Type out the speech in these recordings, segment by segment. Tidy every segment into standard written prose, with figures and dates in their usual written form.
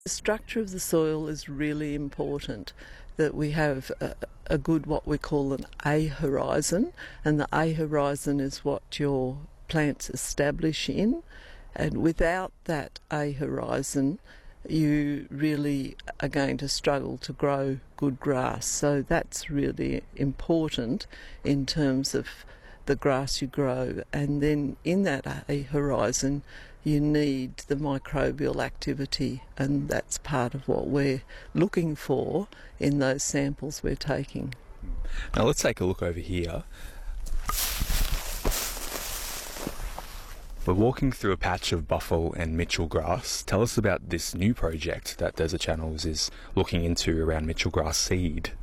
The structure of the soil is really important, that we have a good what we call an A horizon, and the A horizon is what your plants establish in, and without that A horizon you really are going to struggle to grow good grass. So that's really important in terms of the grass you grow, and then in that A horizon you need the microbial activity, and that's part of what we're looking for in those samples we're taking. Now let's take a look over here. We're walking through a patch of Buffel and Mitchell grass. Tell us about this new project that Desert Channels is looking into around Mitchell grass seed.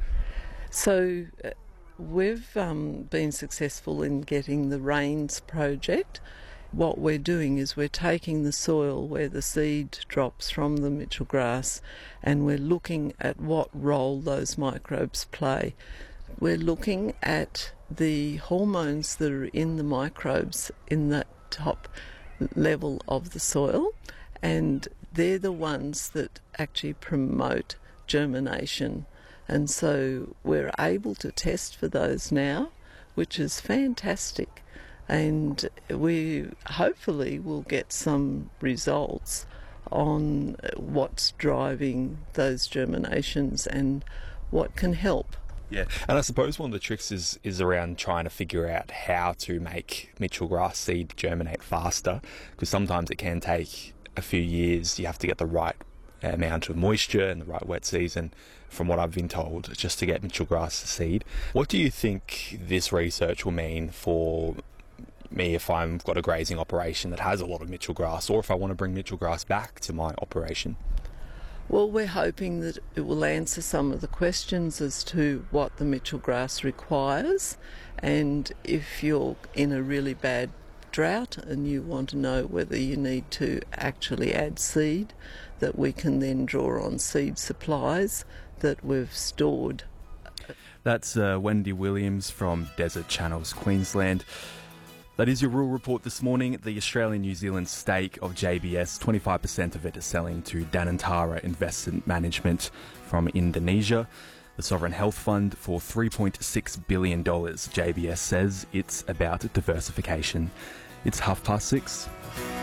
So we've been successful in getting the Rains project. What we're doing is we're taking the soil where the seed drops from the Mitchell grass, and we're looking at what role those microbes play. We're looking at the hormones that are in the microbes in that top level of the soil, and they're the ones that actually promote germination. And so we're able to test for those now, which is fantastic, and we hopefully will get some results on what's driving those germinations and what can help. Yeah, and I suppose one of the tricks is around trying to figure out how to make Mitchell grass seed germinate faster, because sometimes it can take a few years. You have to get the right amount of moisture and the right wet season, from what I've been told, just to get Mitchell grass seed. What do you think this research will mean for me if I've got a grazing operation that has a lot of Mitchell grass, or if I want to bring Mitchell grass back to my operation? Well, we're hoping that it will answer some of the questions as to what the Mitchell grass requires, and if you're in a really bad drought and you want to know whether you need to actually add seed, that we can then draw on seed supplies that we've stored. That's Wendy Williams from Desert Channels, Queensland. That is your Rural Report this morning. The Australian-New Zealand stake of JBS, 25% of it is selling to Danantara Investment Management from Indonesia. The Sovereign Health Fund for $3.6 billion. JBS says it's about diversification. It's 6:30.